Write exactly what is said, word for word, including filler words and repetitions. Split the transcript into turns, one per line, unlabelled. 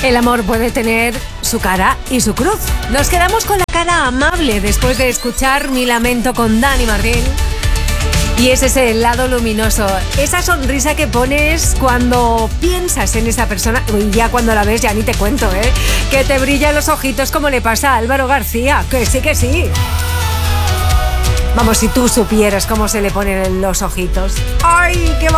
El amor puede tener su cara y su cruz. Nos quedamos con la cara amable después de escuchar Mi lamento con Dani Martín. Y ese es el lado luminoso, esa sonrisa que pones cuando piensas en esa persona. Y ya cuando la ves ya ni te cuento, ¿eh? Que te brillan los ojitos como le pasa a Álvaro García. Que sí, que sí. Vamos, si tú supieras cómo se le ponen los ojitos. ¡Ay, qué